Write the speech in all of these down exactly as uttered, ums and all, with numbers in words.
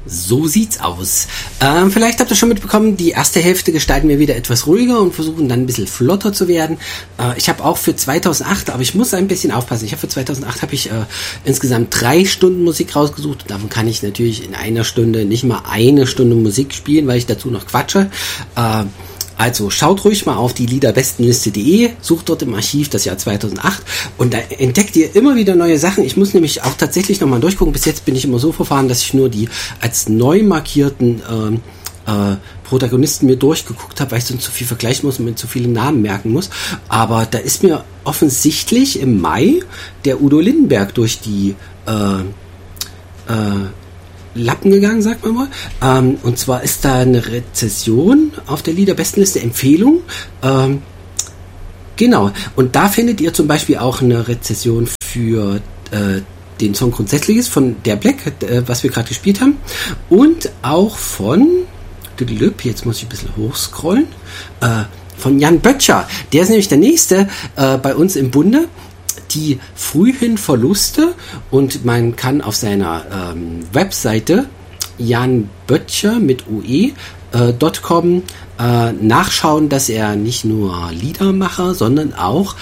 So sieht's aus. Ähm, vielleicht habt ihr schon mitbekommen, die erste Hälfte gestalten wir wieder etwas ruhiger und versuchen dann ein bisschen flotter zu werden. Äh, ich habe auch für zweitausendacht, aber ich muss ein bisschen aufpassen. Ich habe für zweitausendacht habe ich äh, insgesamt drei Stunden Musik rausgesucht. Davon kann ich natürlich in einer Stunde nicht mal eine Stunde Musik spielen, weil ich dazu noch quatsche. Äh, Also schaut ruhig mal auf die Liederbestenliste punkt de, sucht dort im Archiv das Jahr zweitausendacht und da entdeckt ihr immer wieder neue Sachen. Ich muss nämlich auch tatsächlich nochmal durchgucken. Bis jetzt bin ich immer so verfahren, dass ich nur die als neu markierten ähm, äh, Protagonisten mir durchgeguckt habe, weil ich sonst zu viel vergleichen muss und mir zu viele Namen merken muss. Aber da ist mir offensichtlich im Mai der Udo Lindenberg durch die äh, äh, Lappen gegangen, sagt man mal. Ähm, und zwar ist da eine Rezession auf der Liederbestenliste, Empfehlung. Ähm, genau. Und da findet ihr zum Beispiel auch eine Rezession für äh, den Song Grundsätzliches von Der Black, äh, was wir gerade gespielt haben. Und auch von, jetzt muss ich ein bisschen hochscrollen, äh, von Jan Böttcher. Der ist nämlich der Nächste äh, bei uns im Bunde. Die frühen Verluste, und man kann auf seiner ähm, Webseite janböttcher mit ue äh, .com äh, nachschauen, dass er nicht nur Liedermacher, sondern auch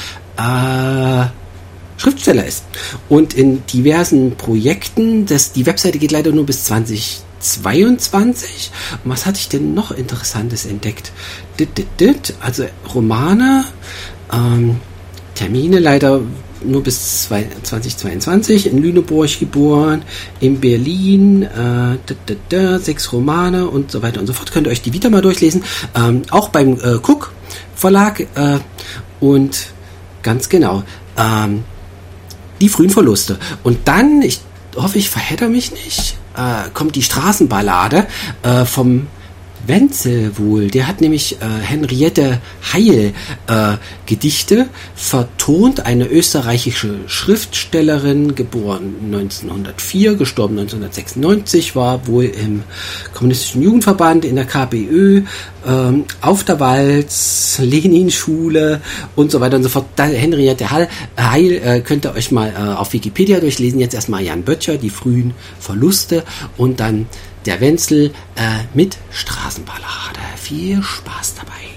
äh, Schriftsteller ist. Und in diversen Projekten, das, die Webseite geht leider nur bis zwanzig zweiundzwanzig. Und was hatte ich denn noch Interessantes entdeckt? Dit, dit, dit. Also Romane, ähm, Termine leider nur bis zwanzig zweiundzwanzig, in Lüneburg geboren, in Berlin, äh, da, da, da, sechs Romane und so weiter und so fort. Könnt ihr euch die wieder mal durchlesen. Ähm, auch beim äh, Cook Verlag äh, und ganz genau ähm, die frühen Verluste. Und dann, ich hoffe, ich verhedder mich nicht, äh, kommt die Straßenballade äh, vom Wenzel wohl, der hat nämlich äh, Henriette Heil äh, Gedichte vertont, eine österreichische Schriftstellerin, geboren neunzehnhundertvier, gestorben neunzehnhundertsechsundneunzig, war wohl im Kommunistischen Jugendverband, in der K P Ö, ähm, auf der Walz, Lenin-Schule und so weiter und so fort. Da, Henriette Heil, Heil äh, könnt ihr euch mal äh, auf Wikipedia durchlesen. Jetzt erstmal Jan Böttcher, die frühen Verluste, und dann der Wenzel äh, mit Straßenballade. Viel Spaß dabei.